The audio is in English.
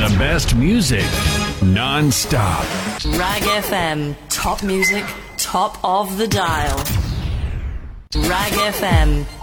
The best music, non-stop. Rag FM, top music, top of the dial. Rag FM.